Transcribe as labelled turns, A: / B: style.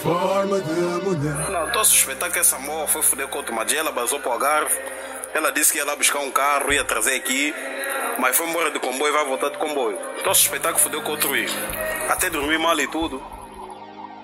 A: Forma de mulher.
B: Não, estou a suspeitar que essa moça foi foder com outro Madia, ela basou para o Algarve. Ela disse que ia lá buscar um carro, ia trazer aqui, mas foi embora de comboio e vai voltar de comboio. Estou a suspeitar que fodeu com outro ir. Até dormir mal e tudo.